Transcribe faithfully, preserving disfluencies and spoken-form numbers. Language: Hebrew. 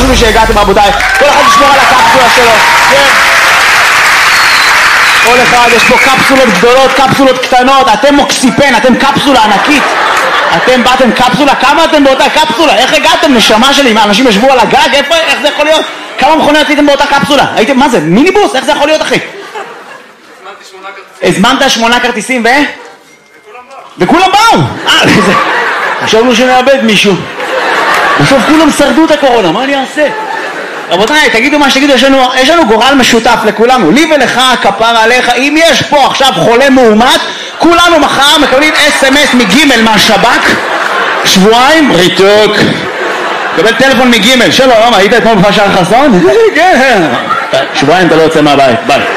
מי שהגעתם רבותיי. כל אחד ישמור על הקפסולה שלו. כן. כל אחד, יש פה קפסולות גדולות, קפסולות קטנות, אתם מוקסיפן, אתם קפסולה ענקית. אתם באתם קפסולה, כמה אתם באותה קפסולה? איך הגעתם? נשמה שלי, מה, אנשים ישבו על הגג? איפה, איך זה יכול להיות? כמה מכוניות הייתם באותה קפסולה? הייתם, מה זה, מיניבוס? איך זה יכול להיות אחי? הזמנתי שמונה כרטיסים. הזמנת שמונה כרטיסים ו... וכולם באו! אה, זה... חשבנו שנאבד מישהו. בסוף כולם שרדו את הקורונה, מה אני אעשה? רבותיי, תגידו מה שתגידו, יש לנו, יש לנו גורל משותף לכולנו. לי ולך, כפרה עליך, אם יש פה עכשיו חולה מאומת, כולנו מחר מקבלים אס אם אס מגימל מהשב"כ, שבועיים, ריתוק. קבל טלפון מגימל, שלום, היית אתמול בשער חסון? כן, שבועיים אתה לא יוצא מהבית, ביי.